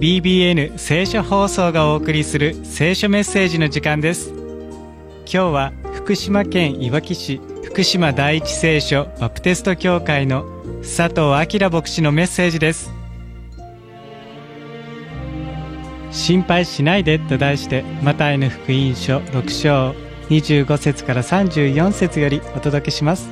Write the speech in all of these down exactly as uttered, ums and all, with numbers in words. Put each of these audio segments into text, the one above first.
ビービーエヌ 聖書放送がお送りする聖書メッセージの時間です。今日は福島県いわき市福島第一聖書バプテスト教会の佐藤明牧師のメッセージです。心配しないでと題して、マタイの福音書ろく章にじゅうご節からさんじゅうよん節よりお届けします。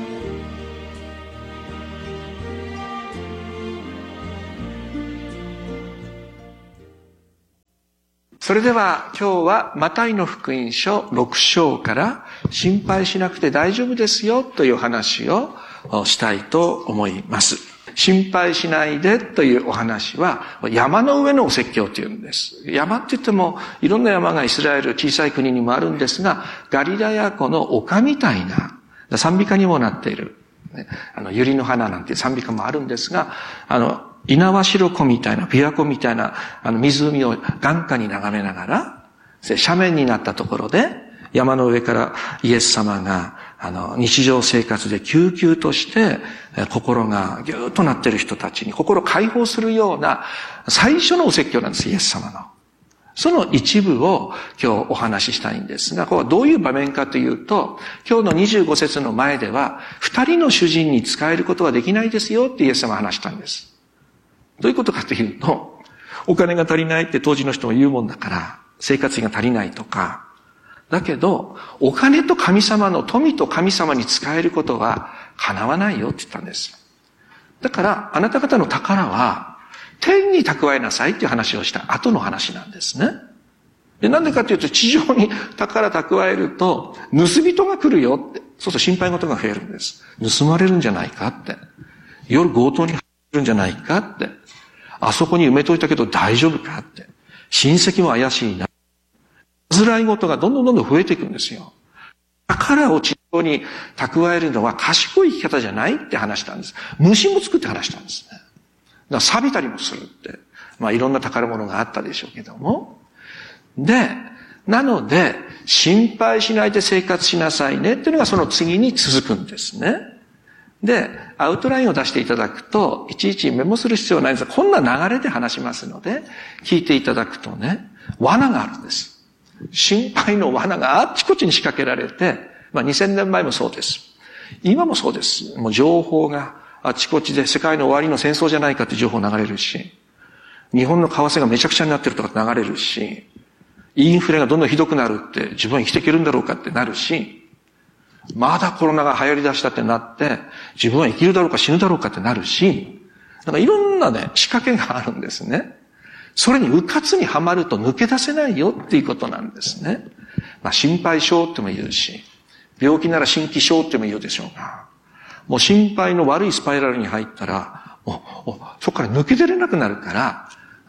それでは今日はマタイの福音書ろく章から心配しなくて大丈夫ですよという話をしたいと思います。心配しないでというお話は山の上のお説教というんです。山って言ってもいろんな山がイスラエル小さい国にもあるんですが、ガリラヤ湖の丘みたいな賛美歌にもなっている、あの百合の花なんていう賛美歌もあるんですが、あの猪苗代湖みたいな、琵琶湖みたいな、あの湖を眼下に眺めながら、斜面になったところで、山の上からイエス様が、あの、日常生活で救急として、心がぎゅーっとなっている人たちに心を解放するような、最初のお説教なんです、イエス様の。その一部を今日お話ししたいんですが、これはどういう場面かというと、今日のにじゅうご節の前では、二人の主人に仕えることはできないですよってイエス様が話したんです。どういうことかというと、お金が足りないって当時の人も言うもんだから、生活費が足りないとか。だけど、お金と神様の富と神様に仕えることは叶わないよって言ったんです。だから、あなた方の宝は天に蓄えなさいっていう話をした後の話なんですね。で、なんでかというと、地上に宝蓄えると、盗人が来るよって。そうすると心配事が増えるんです。盗まれるんじゃないかって。夜強盗に入るんじゃないかって。あそこに埋めといたけど大丈夫かって。親戚も怪しいな。煩い事がどんどんどんどん増えていくんですよ。宝を地上に蓄えるのは賢い生き方じゃないって話したんです。虫もつくって話したんですね。だから錆びたりもするって。まあいろんな宝物があったでしょうけども。で、なので、心配しないで生活しなさいねっていうのがその次に続くんですね。で、アウトラインを出していただくと、いちいちメモする必要はないんですが、こんな流れで話しますので、聞いていただくとね、罠があるんです。心配の罠があっちこっちに仕掛けられて、まあにせんねんまえもそうです。今もそうです。もう情報があっちこっちで世界の終わりの戦争じゃないかって情報流れるし、日本の為替がめちゃくちゃになってるとか流れるし、インフレがどんどんひどくなるって自分は生きていけるんだろうかってなるし、まだコロナが流行り出したってなって、自分は生きるだろうか死ぬだろうかってなるし、なんかいろんなね、仕掛けがあるんですね。それにうかつにはまると抜け出せないよっていうことなんですね。まあ心配性っても言うし、病気なら心気症っても言うでしょうが、もう心配の悪いスパイラルに入ったら、もうそこから抜け出れなくなるから、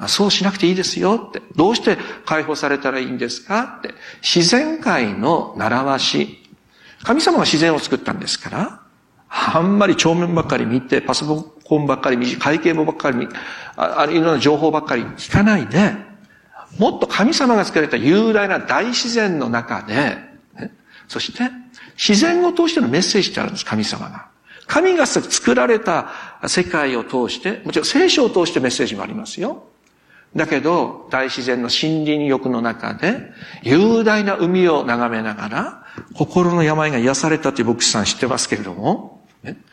そうしなくていいですよって。どうして解放されたらいいんですかって。自然界の習わし。神様が自然を作ったんですから、あんまり帳面ばっかり見て、パソコンばっかり見て、会計簿ばっかり見て、あいろんな情報ばっかり聞かないで、もっと神様が作られた雄大な大自然の中で、ね、そして自然を通してのメッセージってあるんです、神様が。神が作られた世界を通して、もちろん聖書を通してメッセージもありますよ。だけど、大自然の森林浴の中で、雄大な海を眺めながら、心の病が癒されたっていう牧師さん知ってますけれども、ね、